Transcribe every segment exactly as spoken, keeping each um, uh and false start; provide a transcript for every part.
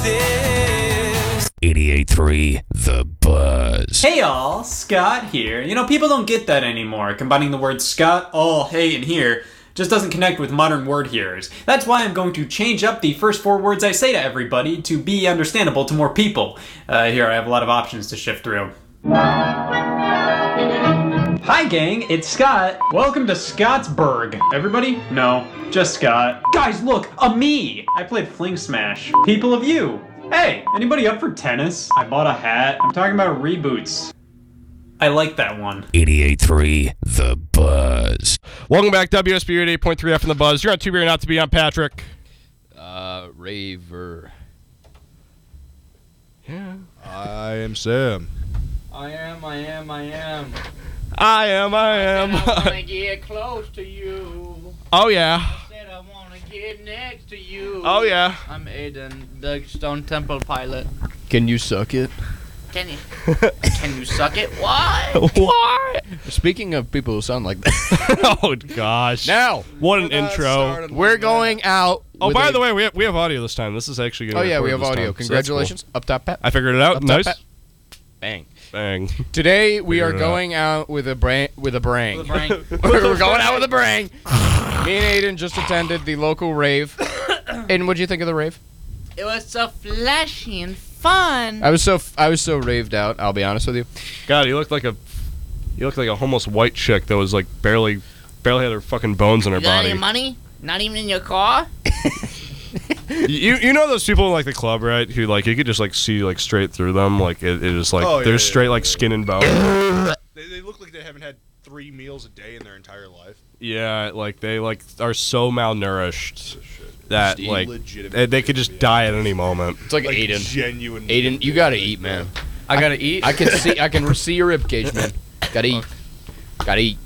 this. eighty-eight point three The Buzz. Hey y'all, Scott here. You know, people don't get that anymore. Combining the words Scott, all, hey, and here just doesn't connect with modern word hearers. That's why I'm going to change up the first four words I say to everybody to be understandable to more people. Uh, here, I have a lot of options to shift through. Hi gang, it's Scott. Welcome to Scottsburg. Everybody? No, just Scott. Guys, look, a me! I played Fling Smash. People of you. Hey, anybody up for tennis? I bought a hat. I'm talking about reboots. I like that one. eighty-eight point three The Buzz. Welcome back, W S B eighty-eight point three F in The Buzz. You're on To Be or Not To Be. I'm Patrick. Uh, Raver. Yeah. I am Sam. I am, I am, I am. I am, I am. I said I wanna get close to you. Oh, yeah. I said I wanna get next to you. Oh, yeah. I'm Aiden, the Stone Temple pilot. Can you suck it? Can you? Can you suck it? Why? Why? Speaking of people who sound like that. Oh, gosh. Now, What an intro. we're going out. Oh, with by a- the way, we have, we have audio this time. This is actually going Oh, to yeah, we have this audio. time, so that's Congratulations. cool. Up top, Pat. I figured it out. Up top, Nice. Pat. Bang. Bang. Today, we are Figured it out. going out with a brain. With a brang. With a brang. We're going out with a brang. Me and Aiden just attended the local rave. Aiden, what'd you think of the rave? It was so flashy and fun. I was so I was so raved out. I'll be honest with you. God, you looked like a you looked like a almost white chick that was like barely barely had her fucking bones in her You got body. any money? Not even in your car? You you know those people in like the club, right? Who like you could just like see like straight through them, like it, it is like Oh, yeah, they're yeah, straight yeah, like yeah. skin and bone. They, they look like they haven't had three meals a day in their entire life. Yeah, like they like are so malnourished that Just like illegitimate they, they could things, just yeah. die at any moment. It's like, Like Aiden. genuine. Aiden, you gotta eat, man. I gotta eat. I can see I can see your rib cage, man. Gotta eat. Gotta eat.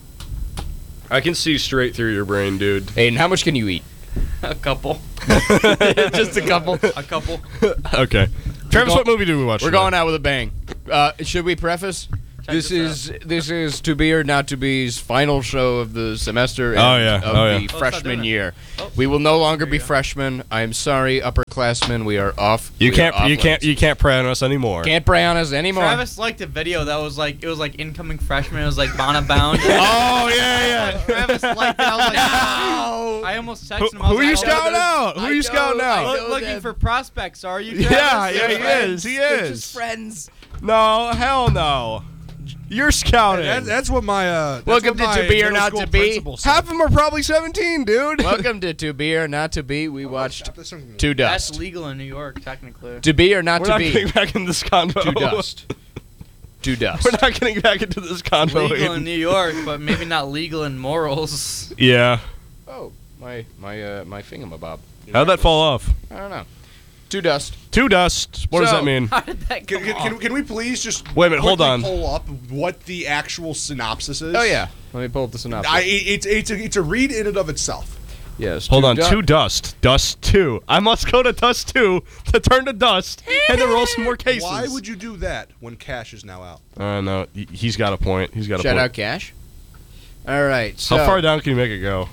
I can see straight through your brain, dude. Aiden, how much can you eat? a couple. Just a couple. A couple. Okay, Travis, go- what movie do we watch? We're today? going out with a bang. Uh, should we preface? Check This this is this is To Be or Not To Be's final show of the semester and Oh, yeah. of Oh, yeah. the Oh, stop freshman doing it. year. Oh. We will no longer There be you go. freshmen. I am sorry, upperclassmen. We are off. You we can't are you off can't limits. you can't prey on us anymore. Can't pray on us anymore. Travis liked a video that was like, it was like incoming freshman. It was like Bonna Bound. Oh yeah yeah. Travis liked it. I was like, No. I almost texted Who, him. I was who are you like, scouting them. out? Who I are you scouting know, out? I know. Look, looking them. for prospects, are you? Yeah, Travis? yeah, he Friends. is. He They're is. just friends. No, hell no. You're scouting. That, that's what my. Uh, that's Welcome what to my To Be or middle Not school To Be. principal said. Half of them are probably seventeen, dude. Welcome to To Be or Not To Be. We watched Stop this from- To That's Dust. legal in New York, technically. To Be or Not We're To not Be. getting back in this convo. To Dust. To Dust. We're not getting back into this convo. Legal in Aiden. New York, but maybe not legal in morals. Yeah. Oh, my my uh, my thingamabob. How'd that fall off? I don't know. To Dust. Two dust. What does So- that mean? How did that Can, come can, off? can, can we please just Wait a minute, hold quickly on. pull up what the actual synopsis is? Oh yeah. Let me pull up the synopsis. I, it, it's it's a, it's a read in and of itself. yes. Hold To on. Du- Two dust. Dust two. I must go to dust two to turn to dust and to roll some more cases. Why would you do that when Cash is now out? Uh, no. he- He's got a point. He's got a Shout point. out Cash. All right. So How far down can you make it go?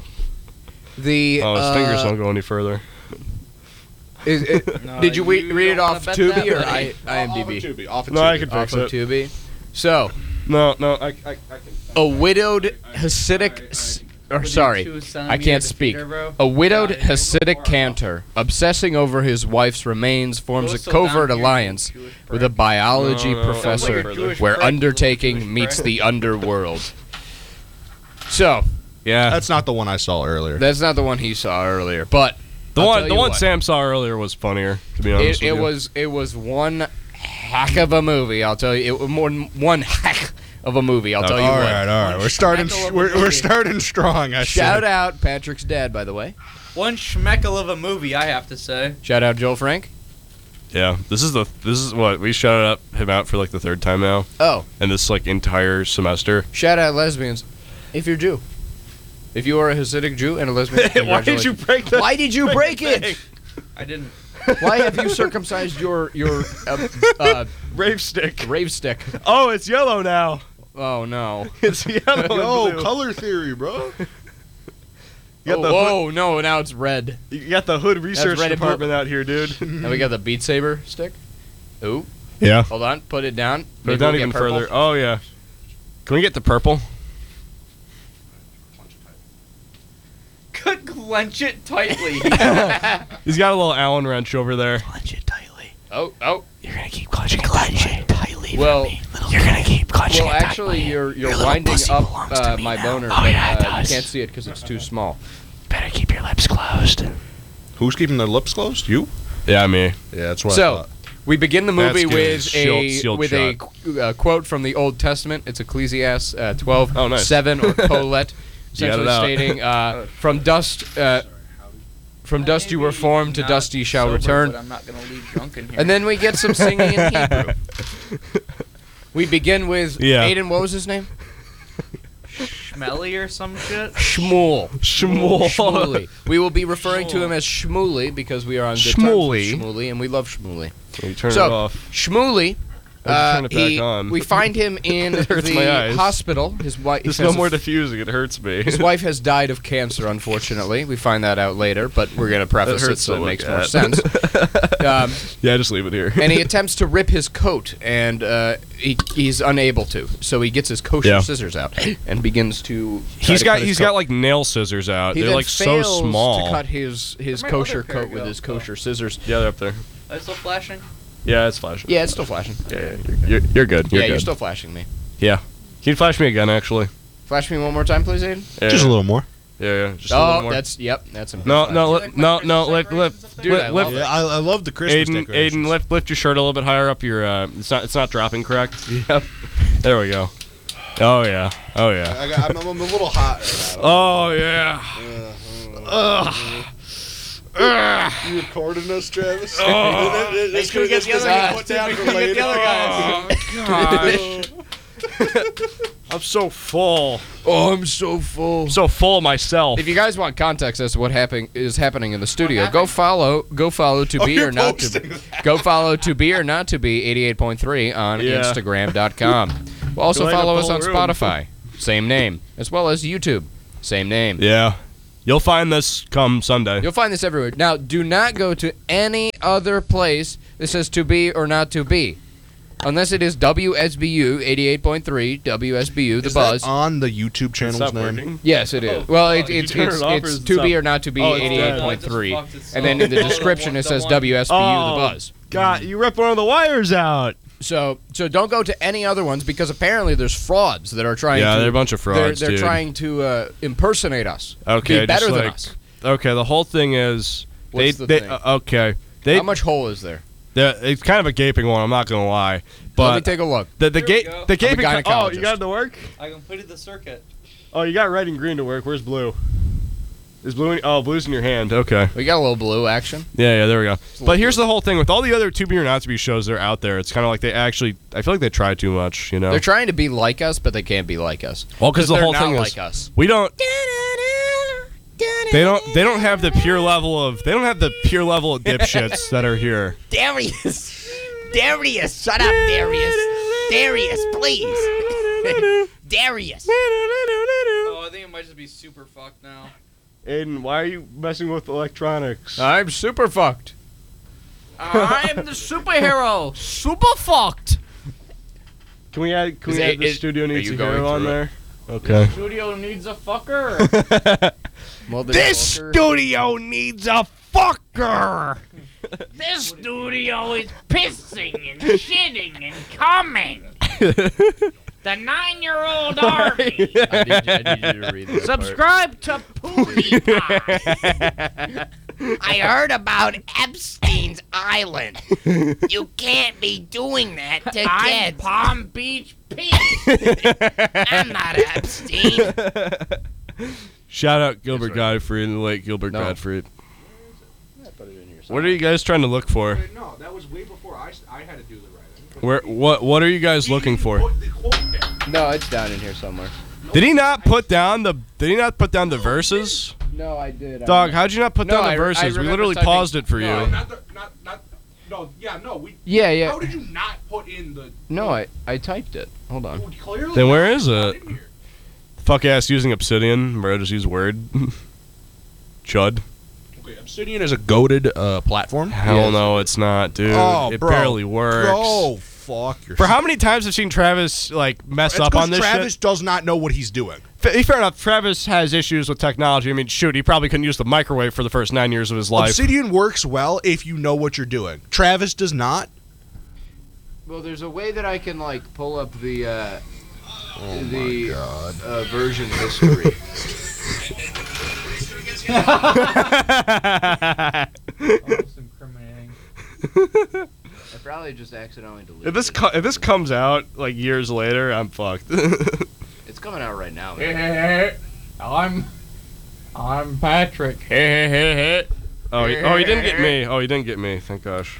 the Oh, his uh, fingers don't go any further. Is it, No, did you, re- you read it don't wanna off bet Tubi that or money. I, Off of IMDb? Tubi. Off of No, I Tubi. could Off fix of it. Tubi. So, No, no. I, I, I can. a widowed Hasidic, s- or Would you sorry, choose I centimeter can't to speak. feeder, bro? A widowed God, it's Hasidic far cantor, obsessing over his wife's remains, forms Go a so covert down here, alliance you Jewish with a prick. biology No, no, professor like a Jewish where prick, little undertaking Jewish meets prick. the underworld. So, Yeah. That's not the one I saw earlier. that's not the one he saw earlier, but the I'll one. tell The you one what. Sam saw earlier was funnier. To be honest It, it with you. was it was one heck of a movie. I'll tell you, it was more than one heck of a movie. I'll tell you all what. right, all right. We're starting. schmeckle of a We're, we're movie. starting strong. I Shout say. out Patrick's dad, by the way. One schmeckle of a movie, I have to say. Shout out Joel Frank. Yeah. This is the. This is what we shouted up him out for like the third time now, Oh, and this like entire semester. shout out lesbians, if you're Jew. If you are a Hasidic Jew and a lesbian, Why did you congratulations. break that? Why did you break it? I didn't. Why have you circumcised your your uh, uh, Rave stick. rave stick? Oh, it's yellow now. Oh no. It's yellow. Yo, and blue. color theory, bro. You got Oh, the whoa, no, now it's red. hood, you got the hood research red and blue. department out here, dude. Then we got the Beat Saber stick. Ooh, Yeah. hold on, put it down. Put Maybe it down we'll even get purple. further. Oh yeah. Can we get the purple? Could clench it tightly. He's got a little Allen wrench over there. Clench it tightly. Oh, oh. You're gonna keep clenching it tightly. tightly Well, You're gonna keep clenching well, it actually, tightly. you're you're Your little winding pussy up belongs to uh, me my now. boner, Oh, but yeah, it uh, you does. can't see it because it's too small. Better keep your lips closed. Who's keeping their lips closed? You? Yeah, me. Yeah, that's what I So, thought. we begin the movie That's good. with Sealed- a sealed with a shot. qu- uh, quote from the Old Testament. It's Ecclesiastes uh, twelve Oh, nice. seven or Colette, You got it essentially out. stating, uh, "From dust, uh, from dust you were formed, to Not dust ye shall sober, return." But I'm not gonna leave drunk in here. And then we get some singing in Hebrew. We begin with Yeah. Aiden. What was his name? Schmelly or some shit. Shmuel. Shmuel. Shmuley. We will be referring to him as Shmuley because we are on good Shmuley. terms with Shmuley, and we love Shmuley. You turn So, it off. Shmuley, I just uh, turn it back he- on. we find him in It hurts my the eyes. hospital. His wife. There's no more diffusing. It hurts me. His wife has died of cancer, unfortunately. We find that out later, but we're going to preface That it hurts so to it look makes more at. sense. Um, Yeah, just leave it here. and he attempts to rip his coat, and uh, he, he's unable to. So he gets his kosher Yeah. scissors out and begins to. try He's to got cut his he's coat. got like nail scissors out. He They're then like so fails small. to cut his his Where'd my kosher other pair coat with go? his kosher scissors. Yeah, they're up there. Are they still flashing? Yeah, it's flashing. Yeah, it's still flashing. Yeah, yeah, you're, you're, you're good. You're yeah, good. you're still flashing me. Yeah. Can you flash me again, actually? Flash me one more time, please, Aiden. Yeah, Just a little more. Yeah, yeah. Just a little Oh, more. that's yep, that's him. No, no, Do you li- like my no, Christmas no. Lift, decorations lift, up Dude, there? I lift, love lift. Yeah, I, I love the Christmas Aiden, decorations. Aiden, lift, lift your shirt a little bit higher up. Your, uh, it's not, it's not dropping correct. Yep. There we go. Oh yeah. Oh yeah. I got, I'm, I'm a little hot right now. Oh yeah. Ugh. Ugh. You recording us, Travis? Oh. This sure we get the other guys. put down Make for sure we get later. the other guys. Oh gosh. I'm so full. Oh, I'm so full. I'm so full of myself. If you guys want context as to what happen- is happening in the studio, go follow go follow to Oh, be you're or not to posting go follow to be or not to be eighty-eight point three on Yeah. Instagram dot com. We'll also Light up follow the us on whole room. Spotify, same name, as well as YouTube, same name. Yeah. You'll find this come Sunday. You'll find this everywhere. Now, do not go to any other place that says to be or not to be. Unless it is W S B U eighty-eight point three, W S B U, The Is Buzz. that on the YouTube channel's Stop name? working. Yes, it is. Oh, well, fuck. it, it's You turn it's, it off or it's is it to be stop? or not to be Oh, it's dead. eighty-eight point three. No, it just fucked itself. And then in the Oh, the description one- it the says one- W S B U, Oh. The Buzz. God, you ripped one of the wires out. So so don't go to any other ones because apparently there's frauds that are trying Yeah, to they're a bunch of frauds, They're, they're dude. trying to uh, impersonate us. Okay, be better just than like- us. Okay, the whole thing is they What's the they thing? uh, okay. They How much hole is there? they're- it's kind of a gaping one, I'm not going to lie. But Let me take a look. the the, Here we ga- go. the I'm a gaping Oh, gynecologist. you got it to work? I completed the circuit. Oh, you got red and green to work. Where's blue? Is blue in, oh, blue's in your hand. Okay. We got a little blue action. Yeah, yeah, there we go. little But here's the whole thing with all the other to be or not to be shows that are out there. It's kind of like they actually I feel like they try too much, you know. They're trying to be like us, but they can't be like us. Well, because the they're whole not thing is like us. we don't They don't they don't have the pure level of they don't have the pure level of dipshits that are here. Darius! Darius! Shut up, Darius! Darius, please! Darius! Oh, I think it might just be super fucked now. Aiden, why are you messing with electronics? I'm super fucked. I'm the superhero. Super fucked. Can we add can Is we it- add the is- studio are needs you a going hero on through there? Okay. Studio needs a fucker. Well, This studio needs a fucker. This studio is pissing and shitting and coming! The nine-year-old Arby! I need, you, I need you to read that Subscribe to PewDiePie! I heard about Epstein's Island. You can't be doing that to kids. I'm Palm Beach Pete. I'm not Epstein. Shout out Gilbert Gottfried and the late Gilbert No. Gottfried. What are you guys trying to look for? No, that was way before I, I had to do the writing. Where what what are you guys looking for? part. No, it's down in here somewhere. Did he not put down the Did he not put down the verses? No, I did. Dog, how'd you not put No, down the I- I verses? We remember literally typing- paused it for No, you. Not the, not, not, no, yeah, no, we, Yeah, yeah. how did you not put in the, No, I, I typed it. Hold on. well, clearly Then where not is it? in here. Fuck ass using Obsidian, bro. Just use Word. Chud. Okay, Obsidian is a goated uh, platform. Hell Yes. no, it's not, dude. Oh, it bro. barely works. Bro, fuck your For how many times I've seen Travis like mess It's up 'cause on this Travis shit? does not know what he's doing. F- fair enough. Travis has issues with technology. I mean, shoot, he probably couldn't use the microwave for the first nine years of his life. Obsidian works well if you know what you're doing. Travis does not. Well, there's a way that I can like pull up the uh, the uh, version history. Almost incriminating. I probably just accidentally deleted If this it. co- if this comes out like years later, I'm fucked. It's coming out right now. Hey, Man. hey, hey. I'm, I'm Patrick. Hey, hey, hey, hey. Oh, he, oh, he didn't get me. Oh, he didn't get me. Thank gosh.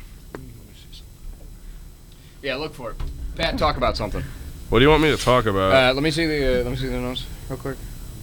Yeah, look for it. Pat, talk about something. What do you want me to talk about? Uh, let me see the uh, let me see the notes real quick.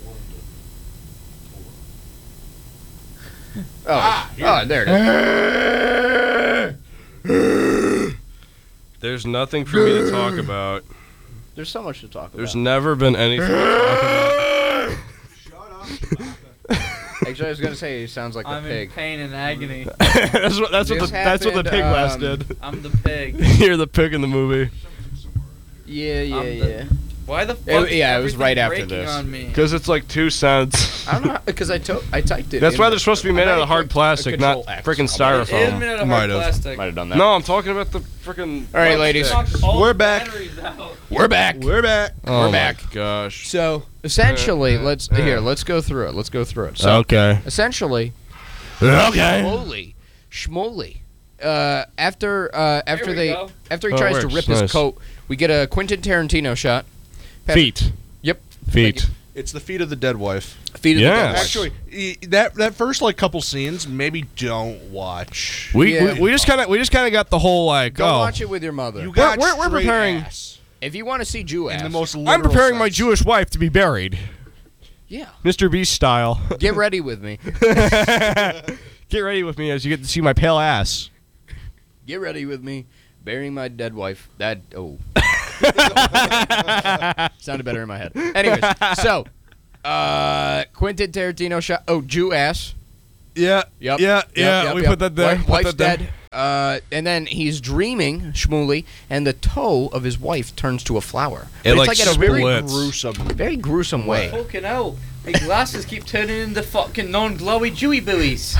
Oh, oh, there it is. There's nothing for me to talk about. There's so much to talk about. There's never been anything to talk about. Actually, I was gonna say he sounds like I'm a in pig. pain and agony. that's what that's what This the that's what the happened, pig last um, did. I'm the pig. You're the pig in the movie. Yeah, yeah, I'm the- yeah. Why the It- fuck? is yeah, it was everything right after breaking this. On me? Because it's like two cents. I don't know because I to- I typed it. That's in why the- they're supposed to be I made might out of have hard clicked plastic, not Control X. freaking It is styrofoam. made out of Might hard have. plastic. Might have done that. No, I'm talking about the freaking. All right, ladies. Knocked all We're the back. batteries out. We're back. We're back. Oh We're back. my gosh. So essentially, Uh, uh, let's uh. here. Let's go through it. Let's go through it. So Okay. essentially, Okay. Schmoly, Schmoly. Uh, after uh, after we they go. after he Oh, it tries to works. rip his Nice. coat, we get a Quentin Tarantino shot. Pat- Feet. Yep. Feet. It's the feet of the dead wife. Feet of Yes. the dead wife. Actually, e- that that first like couple scenes, maybe don't watch. We, Yeah. we we just kind of we just kind of got the whole like Go oh watch it with your mother. You got we're- we're straight preparing- ass if you want to see Jew in ass, the most. I'm literal preparing my sense. Jewish wife to be buried, yeah, Mister Beast style. get ready with me. Get ready with me as you get to see my pale ass. Get ready with me. Burying my dead wife. That oh. Sounded better in my head. Anyways, so uh, Quentin Tarantino shot. Oh, Jew ass. Yeah. Yep. Yeah. Yep, Yeah. yep, we yep. put that there. Wife- Put wife's that there. dead. Uh, and then he's dreaming, Shmuley, and the toe of his wife turns to a flower. It, But like, it's like in a very splits. gruesome, very gruesome way. Fucking hell. My glasses keep turning into fucking non-glowy Jewy buoys.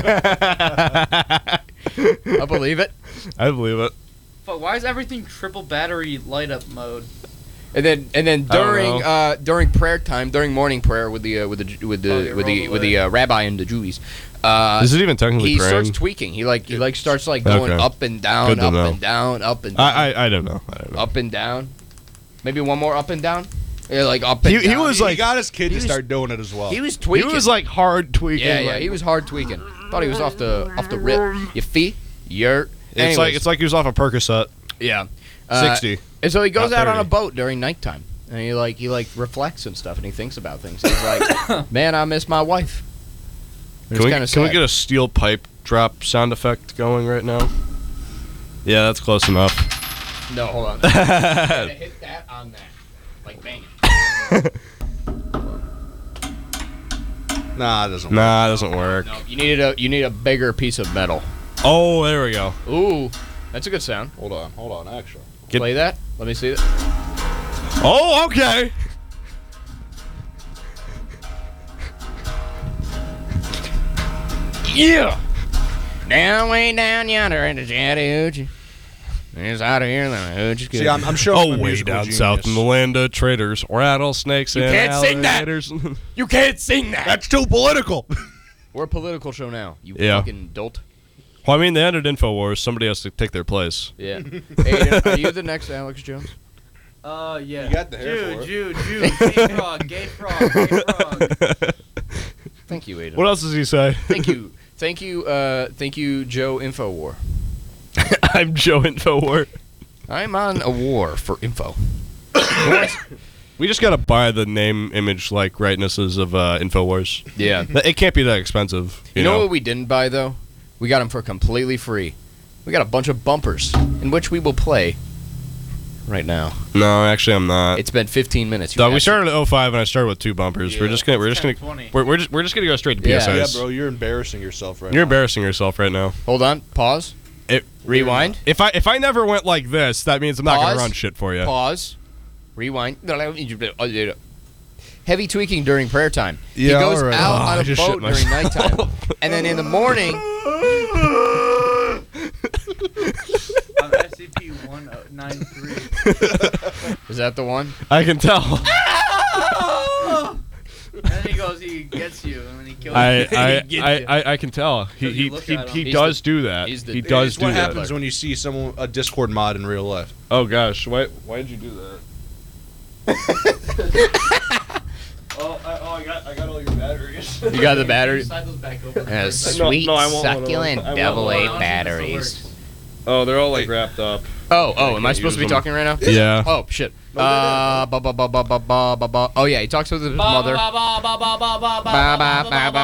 I believe it. I believe it. Fuck, why is everything triple battery light up mode? And then, and then I don't during know. uh, during prayer time, during morning prayer with the uh, with the with the Oh, yeah, with the roll with the uh, rabbi and the Jewies, uh, Is it even technically he praying? starts tweaking. He like he like starts like going Okay. up and down, Good to up know. and down, up and down, I, I I don't know. I don't know. up and down. Maybe one more up and down. Yeah, like up and He- he down. was He like- got his kid he to was- start doing it as well. he was He tweaking. was like hard tweaking. yeah, yeah, like- he was hard tweaking. Thought he was off the off the rip. Your feet, your. It's like it's like he was off a Percocet. yeah, Uh, Sixty. And so he goes Not out on a thirty. boat during nighttime, and he like he like reflects and stuff, and he thinks about things. He's like, "Man, I miss my wife." It's Can we kinda can we sad. get a steel pipe drop sound effect going right now? Yeah, that's close enough. No, hold on. Gotta hit that on that, like bang it. Nah, it doesn't. Nah, it doesn't work. No, you need a you need a bigger piece of metal. Oh, there we go. Ooh, that's a good sound. Hold on, hold on. Actually, Get- Play that. Let me see it. Oh, okay. Yeah. Down way down yonder in the Chattahoochee. It's out of here in the hoochie. see, I'm, I'm showing. Oh, my way musical down genius. south in the land of traders, rattlesnakes You and can't sing that. alligators. You can't sing that. That's too political. We're a political show now. You Yeah. fucking dolt. Well, I mean, they ended InfoWars. Somebody has to take their place. Yeah. Aiden, are you the next Alex Jones? Uh, yeah. You got the hair Jew, for it. Jew, Jew, gay frog, gay frog, gay frog. Thank you, Aiden. What else does he say? Thank you. Thank you, uh, thank you, Joe Infowar. I'm Joe InfoWar. I'm on a war for info. We just gotta buy the name, image, like rightnesses of uh, InfoWars. Yeah. Th- It can't be that expensive. You, You know what we didn't buy, though? We got them for completely free. We got a bunch of bumpers in which we will play right now. No, actually, I'm not. It's been fifteen minutes. You Dog, we have to- started at oh five, and I started with two bumpers. We're Yeah. just gonna, we're just gonna, twenty. we're, we're just, we're just gonna go straight to Yeah. P S Is. Yeah, bro, you're embarrassing yourself right You're now. embarrassing yourself right now. Hold on. Pause. It, Rewind. if I if I never went like this, that means I'm not Pause. gonna run shit for you. Pause. Rewind. Heavy tweaking during prayer time. he Yeah, goes alright. out Oh, I on a just boat shit during myself. nighttime, and then in the morning. On S C P one nine three. Is that the one? I can tell. And then he goes, he gets you, and then he kills I you. I, Gets I, you. I I can tell. He Because you he look he, at him. he He's does the- do that. he's the- He does It's do what that. happens when you see someone a Discord mod in real life. Oh gosh, why why did you do that? oh, I, oh, I got I got all your batteries. You got the battery. Slide those back over. Uh, No, sweet, no, I won't want succulent, one. I won't double want A one. batteries. Oh, they're all like wrapped up. Oh, oh, am I can't supposed to be use them. talking right now? Yeah. Oh shit. Uh, ba ba ba ba ba ba ba ba. Oh yeah, he talks with his mother. Ba ba ba ba ba ba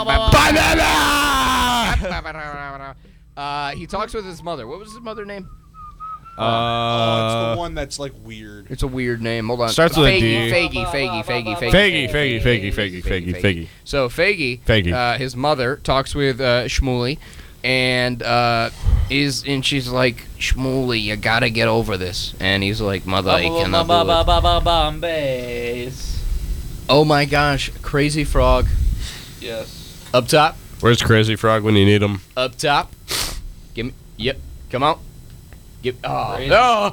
ba. Uh, he talks with his mother. What was his mother name? oh, it's Uh, the one that's like weird. It's a weird name. Hold on. Starts with a Faggy, D. Faggy, Faggy, Faggy, Faggy. Faggy, Faggy, Faggy, Faggy, Faggy, Faggy. So Faggy, Faggy. Uh, his mother talks with uh, Shmuley, and uh, is and she's like, Shmuley, you gotta get over this. And he's like, Mother, I cannot do it. Bombays. Oh my gosh, Crazy Frog. Yes. Up top, Where's Crazy Frog when you need him? up top. Give me. Yep. Come on. Give. Oh. Crazy. No.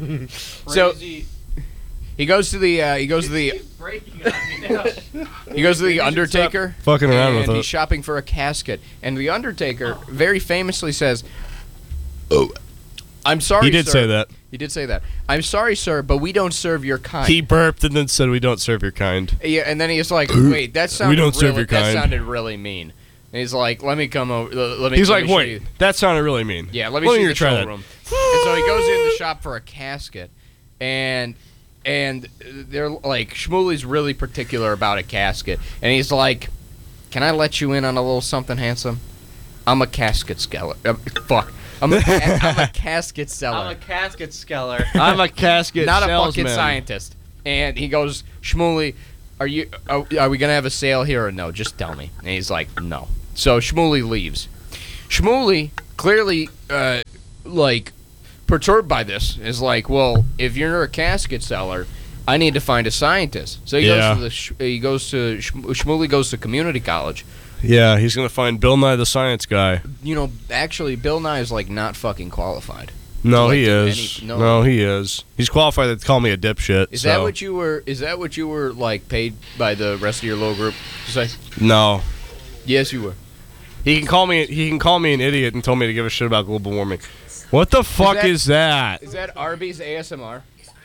So Crazy. he goes to the. Uh, he goes to the. breaking on me now. He goes to the should Undertaker. Fucking around and with he's it. shopping for a casket. And the Undertaker very famously says, "Oh, I'm sorry." He did sir. say that. He did say that. I'm sorry, sir, but we don't serve your kind. He burped and then said, "We don't serve your kind." Yeah, and then he's like, "Wait, that sounded don't serve really, your that kind." sounded really mean." And he's like, "Let me come over. l- Let me." He's let like, me show "Wait, you." that sounded really mean." Yeah, let me Let see me the try that. showroom. And so he goes in the shop for a casket, and and they're like, Shmuley's really particular about a casket, and he's like, "Can I let you in on a little something, handsome? I'm a casket seller. Uh, fuck, I'm a, ca- I'm a casket seller. I'm a casket skeller. I'm a casket not a salesman. fucking scientist." And he goes, Shmuley, are you? Are, are we gonna have a sale here or no? Just tell me. And he's like, no. So Shmuley leaves. Shmuley clearly, uh, like, perturbed by this is like, well, if you're a casket seller, I need to find a scientist. So he Yeah. goes to the. Sh- He goes to Shm- Shmuley goes to community college. Yeah, he's gonna find Bill Nye the Science Guy. You know, actually, Bill Nye is like not fucking qualified. No, Like, he do is. any- no. no. he is. He's qualified to call me a dipshit. Is so. that what you were? Is that what you were like paid by the rest of your little group to say? No. Yes, you were. He can call me. He can call me an idiot and tell me to give a shit about global warming. What the fuck that- is that? Is that Arby's A S M R?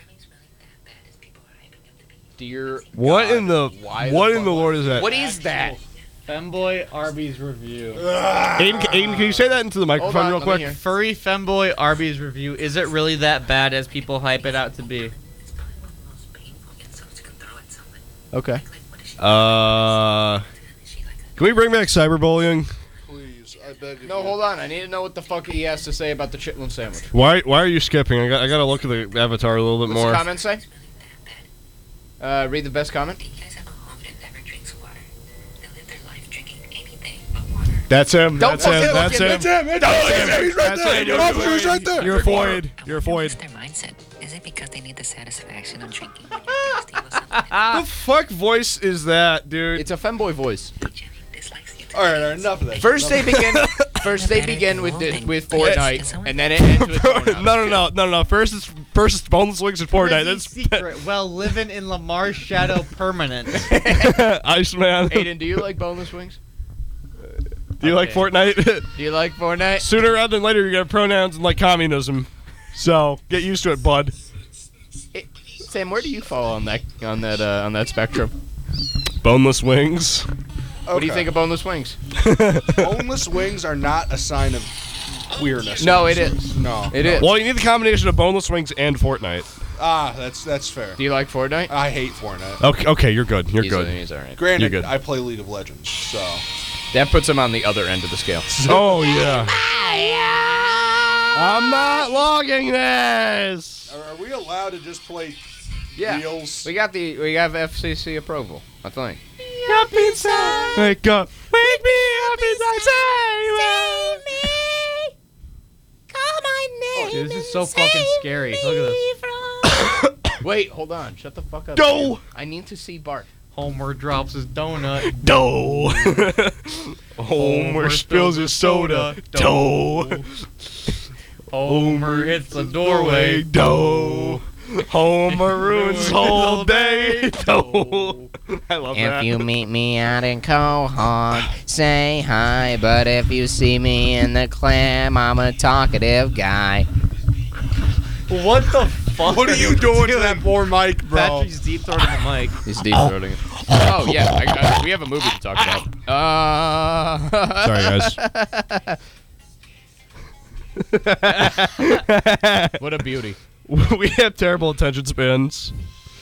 Dear What God, in the why what the in the fuck- Lord is that? What is that? Femboy Arby's review. Aiden, Aiden, can you say that into the microphone on, real let me quick? hear. Furry Femboy Arby's review. Is it really that bad as people hype it out to be? Okay. Uh, can we bring back cyberbullying? Please, I beg of No, you. hold on. I need to know what the fuck he has to say about the chitlin sandwich. Why Why are you skipping? I got I got to look at the avatar a little bit What's more. the comment say? Uh, read the best comment. You guys have a home that never drinks water. They live their life drinking anything but water. That's him. Don't That's fucking him. look That's at him. me. That's him. That's him. He's right That's there. it. Your officer is right there. You're void. You're What's void. their mindset? Is it because they need the satisfaction of drinking when you're thirsty with something The fuck voice is that, dude? It's a femboy voice. that Jimmy dislikes you? All right, all right, enough of that. First they begin. First they begin with the, with Fortnite, and then it ends with no, Fortnite. no, no, no, no. First it's first it's boneless wings and Fortnite. That's That's secret. Well, living in Lamar's shadow permanent. Iceman. Aiden, do you like boneless wings? Do you like Okay. Fortnite? Do you like Fortnite? Sooner rather than later, you got pronouns and like communism. So get used to it, bud. It, Sam, where do you fall on that on that uh, on that spectrum? Boneless wings. What do you think of boneless wings? Boneless wings are not a sign of queerness. No, it is. No. It is. Well, you need the combination of boneless wings and Fortnite. Ah, that's that's fair. Do you like Fortnite? I hate Fortnite. Okay, okay, you're good. You're he's, good. He's all right. Granted, You're good. I play League of Legends, so That puts him on the other end of the scale. Oh yeah. I'm not logging this. Are, are we allowed to just play Yeah. reels? We got the we have F C C approval, I think. Up inside. Wake up. Wake me up inside. Save me. Call my name. Dude, this is so fucking scary. Look at this. Wait, hold on. Shut the fuck up. Go. I need to see Bart. Homer drops his donut. Dough. Homer spills his soda. Dough. Homer hits the doorway. Dough. Homer ruins whole day. Dough. I love If that. you meet me out in Quahog, say hi. But if you see me in the clam, I'm a talkative guy. What the fuck? What are you doing to that poor mic, bro? Patrick's deep throating the mic. He's deep throating it. Oh yeah, I, I, we have a movie to talk about. Uh, Sorry, guys. What a beauty. We have terrible attention spans.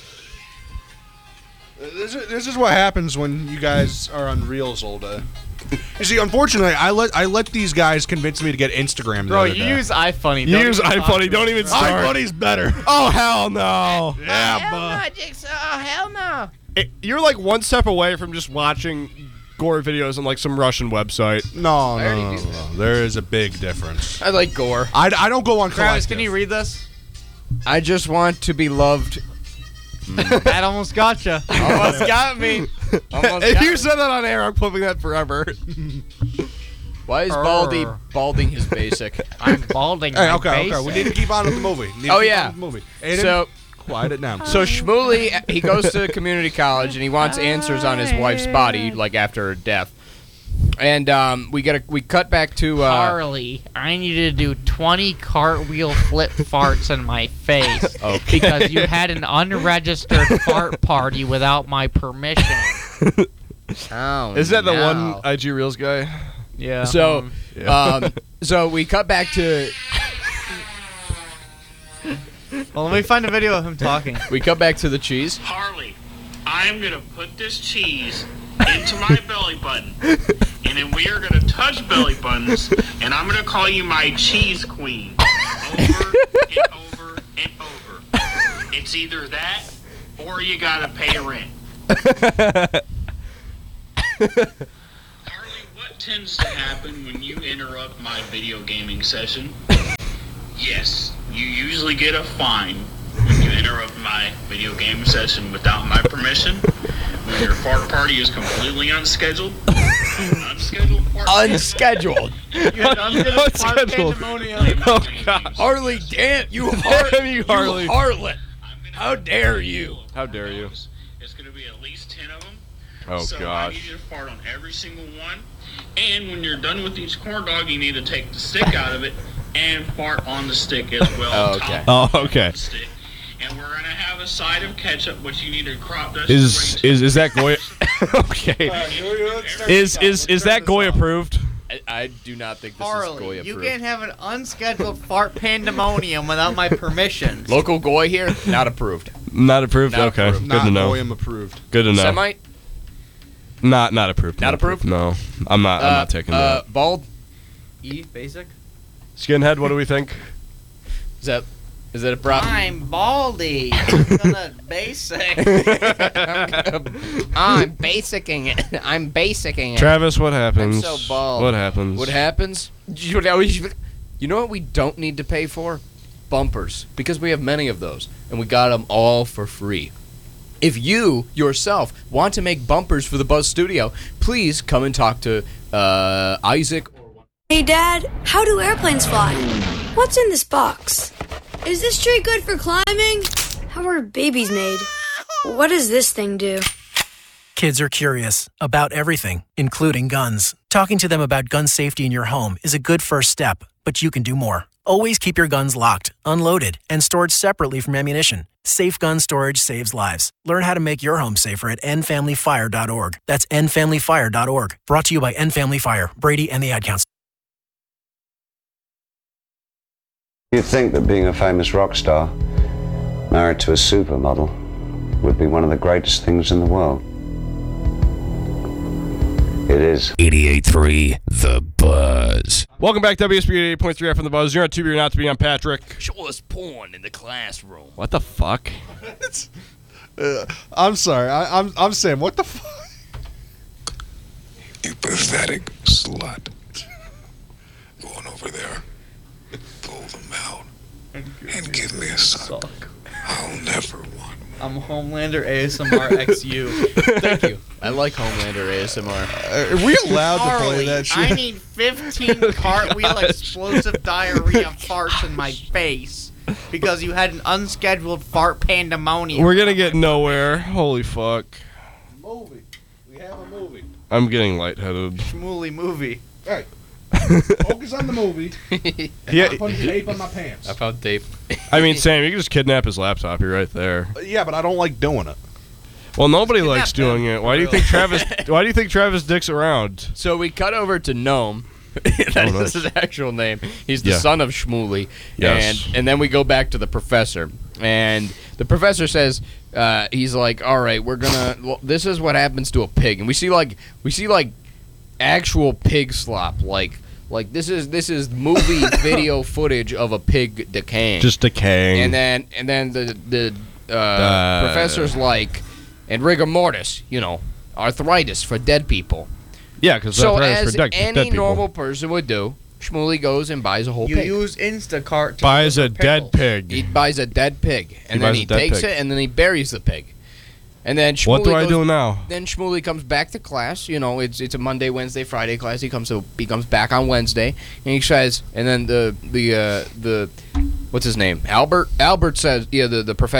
This is, this is what happens when you guys are on Reels all day. You see, unfortunately, I let I let these guys convince me to get Instagram. The Bro, other you day. use iFunny. You Don't use even talk iFunny. to Don't me, even bro. start. iFunny's better. Oh hell no! Yeah, hell but no, Jigsaw. Hell no. It- you're like one step away from just watching gore videos on like some Russian website. no, I no, already no, do no, no. There is a big difference. I like gore. I, I don't go on Travis, collective. can you read this? I just want to be loved. That almost got you. Almost got me. Almost If got you me. said that on air, I'm clipping that forever. Why is Baldy Err. balding his basic? I'm balding. Hey, my okay, face. okay. We need to keep on with the movie. Need to Oh, keep yeah. on with the movie. Aiden, So, quiet it down. so Shmuley, he goes to community college and he wants answers on his wife's body, like after her death. And um, we get a, we cut back to uh, Harley, I need you to do twenty cartwheel flip farts in my face because you had an unregistered fart party without my permission. Oh, Is that the no. one I G Reels guy? Yeah. So, um, um, so we cut back to well, let me find a video of him talking. we cut back to the cheese. Harley, I'm gonna put this cheese into my belly button, and then we are gonna touch belly buttons, and I'm gonna call you my cheese queen, over and over and over. It's either that, or you gotta pay rent. Harley, what tends to happen when you interrupt my video gaming session? Yes, you usually get a fine when you interrupt my video game session without my permission. When your fart party is completely unscheduled. Unscheduled fart Unscheduled. You had unscheduled fart Unscheduled. pandemonium. Oh god. Harley, damn you, har- Damn you, you Harley. harlot! I'm gonna How dare you? How dare you? It's going to be at least ten of them. Oh so I need gosh. you to fart on every single one. And when you're done with each corn dog, you need to take the stick out of it and fart on the stick as well. Oh, top okay. Oh okay. the stick. And we're going to have a side of ketchup, which you need to crop dust. Is straight is is that Goya? Okay. Is is is that Goya approved? I, I do not think this is Harley, Goy you approved. can't have an unscheduled fart pandemonium without my permission. Local Goy here, not approved. Not approved. Not okay. approved. Good Not to know. William approved. Good to know. Semite, Not not approved. Not approved? No, I'm not. I'm uh, not taking uh, that. Bald. E basic. Skinhead. What do we think? Is that is that a problem? I'm Baldy. I'm gonna basic. I'm basicing it. I'm basicing it. Travis, what happens? I'm so bald. What happens? What happens? You know what we don't need to pay for? Bumpers, because we have many of those, and we got them all for free. If you yourself want to make bumpers for the Buzz Studio, please come and talk to uh, Isaac. Hey Dad, how do airplanes fly? What's in this box? Is this tree good for climbing? How are babies made? What does this thing do? Kids are curious about everything, including guns. Talking to them about gun safety in your home is a good first step, but you can do more. Always keep your guns locked, unloaded, and stored separately from ammunition. Safe gun storage saves lives. Learn how to make your home safer at end family fire dot org. That's end family fire dot org. Brought to you by End Family Fire, Brady, and the Ad Council. You'd think that being a famous rock star, married to a supermodel, would be one of the greatest things in the world. It is. eighty-eight point three The Buzz. Welcome back to W S B eighty-eight point three F from the Buzz. You're on Tubi, you're not to be on Patrick. Show us porn in the classroom. What the fuck? uh, I'm sorry. I, I'm I'm saying, what the fuck? You pathetic slut. Going over there, pull them out, and give me a suck. I'll never want. I'm Homelander A S M R X U. Thank you. I like Homelander A S M R. Uh, are we allowed to play that shit? I need fifteen cartwheel explosive diarrhea farts in my face because you had an unscheduled fart pandemonium. We're gonna get nowhere. Holy fuck. Movie. We have a movie. I'm getting lightheaded. Schmooly movie. Hey. Focus on the movie. Yeah. I'm putting tape on my pants. I found tape. I mean, Sam, you can just kidnap his laptop. You're right there. Uh, yeah, but I don't like doing it. Well, nobody likes doing it. Why do you think Travis? Why do you think Travis Dick's around? So we cut over to Gnome. That Oh, is nice. his actual name. He's the Yeah. son of Shmooly. Yes. And and then we go back to the professor. And the professor says, uh, he's like, all right, we're gonna. Well, this is what happens to a pig. And we see like we see like actual pig slop. Like like this is this is movie video footage of a pig decaying. Just decaying. And then and then the the uh, Uh, professor's like, and rigor mortis, you know, arthritis for dead people. Yeah, because So arthritis as for dead, any dead people. normal person would do, Shmooly goes and buys a whole You pig. use Instacart to buys a deliver dead pickles. pig. He buys a dead pig, and then buys he a dead takes pig. it, and then he buries the pig. And then Shmooly What do I goes- do now? Then Shmooly comes back to class. You know, it's it's a Monday, Wednesday, Friday class. He comes to he comes back on Wednesday, and he says, and then the the uh, the what's his name? Albert. Albert says, yeah, the the professor.